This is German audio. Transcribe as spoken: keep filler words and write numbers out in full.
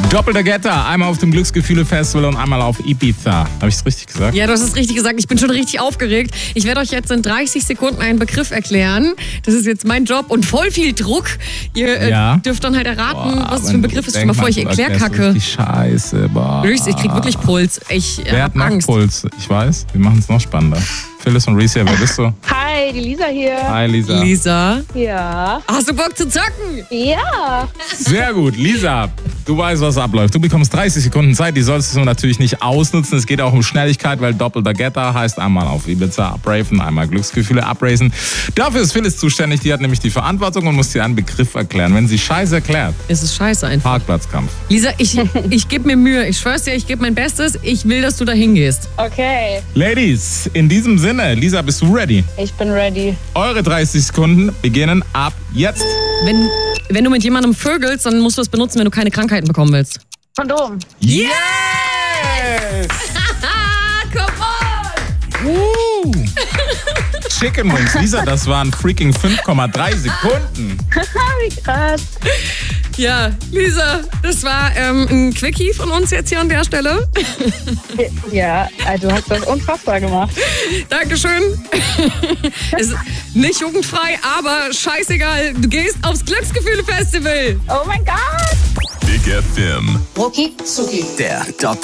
Doppelter Getter, einmal auf dem Glücksgefühle-Festival und einmal auf Ibiza. Habe ich es richtig gesagt? Ja, du hast es richtig gesagt. Ich bin schon richtig aufgeregt. Ich werde euch jetzt in dreißig Sekunden einen Begriff erklären. Das ist jetzt mein Job und voll viel Druck. Ihr äh, Ja. dürft dann halt erraten, Boah, was es für ein Begriff ist. Stell mal vor, ich erkläre Kacke. Die Scheiße, boah. Ich krieg wirklich Puls. Ich äh, Wer hat hab noch Angst. Puls? Ich weiß, wir machen es noch spannender. Phyllis und Reese, wer bist du? Hi, die Lisa hier. Hi, Lisa. Lisa, Ja. hast du Bock zu zocken? Ja. Sehr gut, Lisa. Du weißt, was abläuft. Du bekommst dreißig Sekunden Zeit, die solltest du natürlich nicht ausnutzen. Es geht auch um Schnelligkeit, weil doppelter Getter heißt einmal auf Ibiza abraven, einmal Glücksgefühle abracen. Dafür ist Phyllis zuständig, die hat nämlich die Verantwortung und muss dir einen Begriff erklären. Wenn sie Scheiße erklärt, Es ist scheiße einfach. Parkplatzkampf. Lisa, ich, ich gebe mir Mühe. Ich schwör's dir, ich gebe mein Bestes. Ich will, dass du da hingehst. Okay. Ladies, in diesem Sinne, Lisa, bist du ready? Ich bin ready. Eure dreißig Sekunden beginnen ab jetzt. Wenn, wenn du mit jemandem vögelst, dann musst du es benutzen, wenn du keine Krankheiten bekommen willst. Kondom. Yes! Ah, come on! Uh. Chicken Wings, Lisa, das waren freaking fünf Komma drei Sekunden. Wie krass. Ja, Lisa, das war ähm, ein Quickie von uns jetzt hier an der Stelle. Ja, also du hast das unfassbar gemacht. Dankeschön. Es ist nicht jugendfrei, aber scheißegal. Du gehst aufs Glücksgefühle-Festival. Oh mein Gott. Big F M. Rucki Zucki. Der Doppel